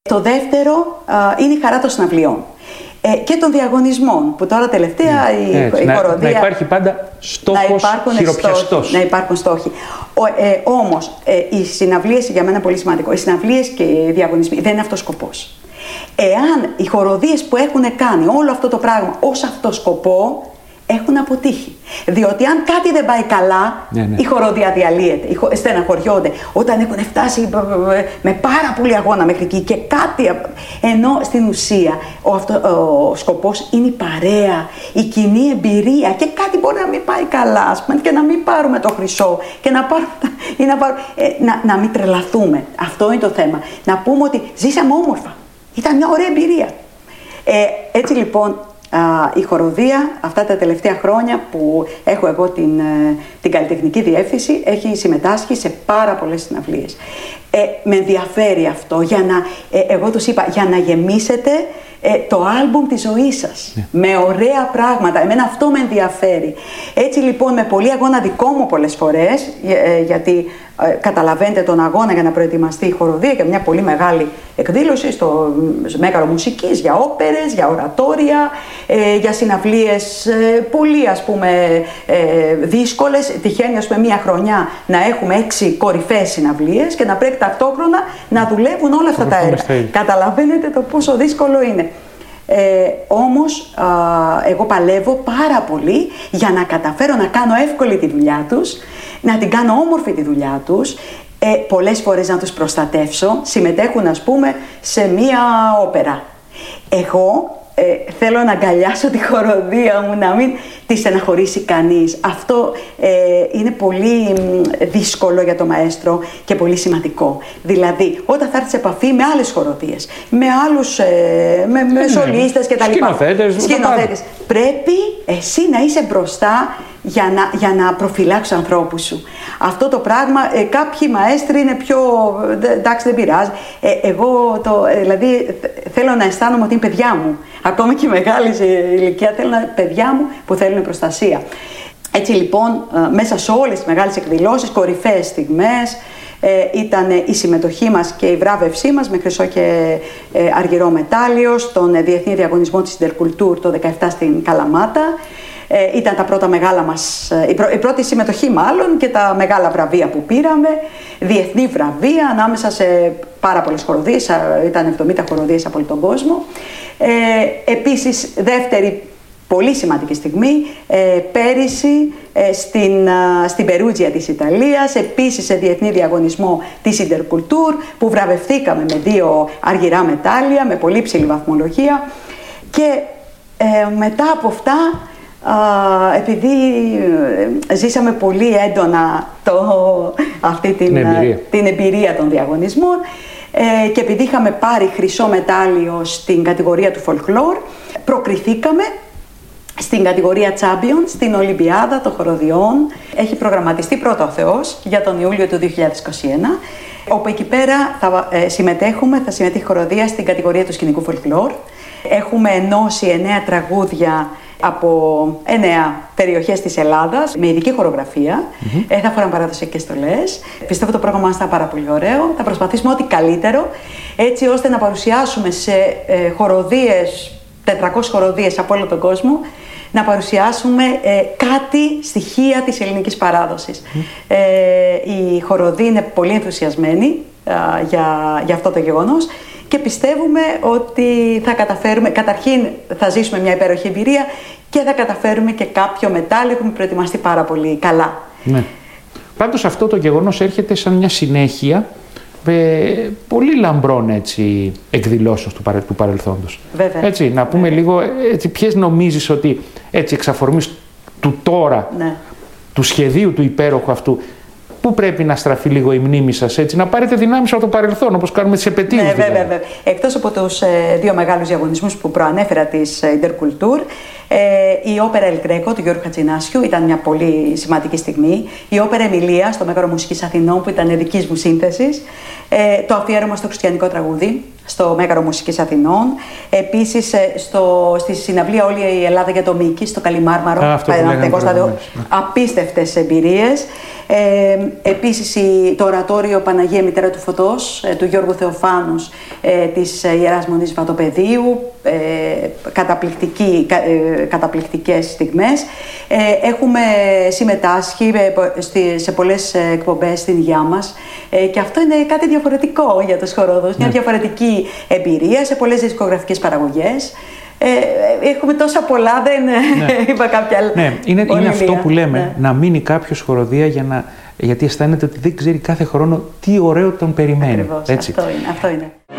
Το δεύτερο είναι η χαρά των συναυλιών. Και των διαγωνισμών, που τώρα τελευταία η χοροδία... Να υπάρχει πάντα στόχος χειροπιαστός. Να υπάρχουν στόχοι. Όμως, οι συναυλίες, για μένα πολύ σημαντικό, οι συναυλίες και οι διαγωνισμοί δεν είναι αυτός ο σκοπός. Εάν οι χοροδίες που έχουν κάνει όλο αυτό το πράγμα ως αυτό σκοπό, έχουν αποτύχει. Διότι αν κάτι δεν πάει καλά, η χοροδία διαλύεται, στεναχωριόνται. Όταν έχουν φτάσει με πάρα πολύ αγώνα μέχρι εκεί και κάτι. Ενώ στην ουσία ο σκοπός είναι η παρέα, η κοινή εμπειρία και κάτι μπορεί να μην πάει καλά, ας πούμε, και να μην πάρουμε το χρυσό και να μην τρελαθούμε. Αυτό είναι το θέμα. Να πούμε ότι ζήσαμε όμορφα. Ήταν μια ωραία εμπειρία. Έτσι λοιπόν, η χοροδία αυτά τα τελευταία χρόνια που έχω εγώ την καλλιτεχνική διεύθυνση έχει συμμετάσχει σε πάρα πολλές συναυλίες. Με ενδιαφέρει αυτό, εγώ τους είπα, για να γεμίσετε το άλμπουμ της ζωής σας με ωραία πράγματα. Εμένα αυτό με ενδιαφέρει. Έτσι λοιπόν, με πολύ αγώνα δικό μου πολλές φορές, γιατί καταλαβαίνετε τον αγώνα για να προετοιμαστεί η χοροδία για μια πολύ μεγάλη εκδήλωση στο Μέγαρο Μουσικής, για όπερες, για ορατόρια, για συναυλίες πολύ, ας πούμε, δύσκολες. Τυχαίνει, ας πούμε, μια χρονιά να έχουμε 6 κορυφαίες συναυλίες και να πρέπει ταυτόχρονα να δουλεύουν όλα αυτά τα έργα. Καταλαβαίνετε το πόσο δύσκολο είναι. Όμως εγώ παλεύω πάρα πολύ για να καταφέρω να κάνω εύκολη τη δουλειά τους, να την κάνω όμορφη τη δουλειά τους, πολλές φορές να τους προστατεύσω. Συμμετέχουν, ας πούμε, σε μία όπερα. Εγώ θέλω να αγκαλιάσω τη χοροδία μου, να μην τη στεναχωρήσει κανείς. Αυτό είναι πολύ δύσκολο για το μαέστρο και πολύ σημαντικό. Δηλαδή, όταν θα έρθει σε επαφή με άλλες χοροδίες, με άλλους με σολίστες κτλ. Σκηνοθέτες. Πρέπει εσύ να είσαι μπροστά για να προφυλάξεις τους ανθρώπους σου. Αυτό το πράγμα, κάποιοι μαέστροι είναι πιο... εντάξει, δεν πειράζει. Εγώ δηλαδή θέλω να αισθάνομαι ότι είναι παιδιά μου. Ακόμη και μεγάλη ηλικία θέλω να είναι παιδιά μου που θέλουν προστασία. Έτσι λοιπόν, μέσα σε όλες τις μεγάλες εκδηλώσεις, κορυφαίες στιγμές, ήταν η συμμετοχή μας και η βράβευσή μας με χρυσό και αργυρό μετάλλιο στον Διεθνή Διαγωνισμό της Interculture το 2017 στην Καλαμάτα. Ήταν τα πρώτα μεγάλα μας, η πρώτη συμμετοχή μάλλον, και τα μεγάλα βραβεία που πήραμε, διεθνή βραβεία ανάμεσα σε πάρα πολλές χοροδίες, ήταν 70 χοροδίες από όλο τον κόσμο. Επίσης, δεύτερη πολύ σημαντική στιγμή, πέρυσι στην Περούτζια της Ιταλίας, επίσης σε διεθνή διαγωνισμό της Interculture, που βραβευθήκαμε με 2 αργυρά μετάλλια, με πολύ ψηλή βαθμολογία. Και μετά από αυτά, επειδή ζήσαμε πολύ έντονα αυτή την εμπειρία των διαγωνισμών, και επειδή είχαμε πάρει χρυσό μετάλλιο στην κατηγορία του folklore, προκριθήκαμε στην κατηγορία Champion, στην Ολυμπιάδα των Χοροδιών. Έχει προγραμματιστεί πρώτα ο Θεός για τον Ιούλιο του 2021, όπου εκεί πέρα θα συμμετέχει η χοροδία στην κατηγορία του σκηνικού folklore. Έχουμε ενώσει 9 τραγούδια από 9 περιοχές της Ελλάδας με ειδική χορογραφία. Θα φοράμε παραδοσιακές στολές. Πιστεύω το πρόγραμμά μας θα είναι πάρα πολύ ωραίο. Θα προσπαθήσουμε ό,τι καλύτερο, έτσι ώστε να παρουσιάσουμε σε χοροδίες, 400 χοροδίες από όλο τον κόσμο, να παρουσιάσουμε κάτι στοιχεία της ελληνικής παράδοσης. Οι χοροδοί είναι πολύ ενθουσιασμένοι για αυτό το γεγονός και πιστεύουμε ότι θα καταφέρουμε, καταρχήν θα ζήσουμε μια υπέροχη εμπειρία και θα καταφέρουμε και κάποιο μετάλλιο που έχουμε προετοιμαστεί πάρα πολύ καλά. Ναι. Πάντως αυτό το γεγονός έρχεται σαν μια συνέχεια πολύ λαμπρών εκδηλώσεων του παρελθόντος. Βέβαια. Έτσι, να πούμε λίγο ποιες νομίζεις ότι εξ αφορμής του τώρα, του σχεδίου του υπέροχου αυτού, πού πρέπει να στραφεί λίγο η μνήμη σας, έτσι, να πάρετε δυνάμεις από το παρελθόν, όπως κάνουμε τις επετείους. Ναι, βέβαια. Εκτός από τους 2 μεγάλους διαγωνισμούς που προανέφερα της Interculture, Η όπερα El Greco του Γιώργου Χατζηνάσιου ήταν μια πολύ σημαντική στιγμή. Η όπερα Εμιλία στο Μέγαρο Μουσικής Αθηνών, που ήταν δικής μου σύνθεσης. Το αφιέρωμα στο χριστιανικό τραγούδι στο Μέγαρο Μουσικής Αθηνών. Επίσης στη συναυλία Όλη η Ελλάδα για το Μίκη, στο Καλιμάρμαρο. Απίστευτες εμπειρίες. Επίσης το ορατόριο Παναγία Μητέρα του Φωτός του Γιώργου Θεοφάνους της Ιεράς Μονής Βατοπεδίου. Καταπληκτικές στιγμές. Έχουμε συμμετάσχει σε πολλές εκπομπές στην υγειά μας και αυτό είναι κάτι διαφορετικό για τους χορόδους, μια διαφορετική εμπειρία σε πολλές δισκογραφικές παραγωγές. Έχουμε τόσα πολλά, δεν είπα κάποια άλλα. Ναι, είναι αυτό που λέμε, να μείνει κάποιος χοροδία γιατί αισθάνεται ότι δεν ξέρει κάθε χρόνο τι ωραίο τον περιμένει. Ακριβώς, έτσι. Αυτό είναι.